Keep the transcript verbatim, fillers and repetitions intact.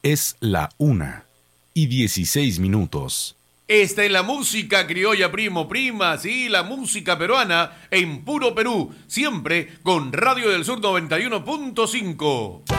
Es la una y dieciséis minutos. Esta es la música criolla, primo, prima, sí, la música peruana en puro Perú, siempre con Radio del Sur noventa y uno punto cinco.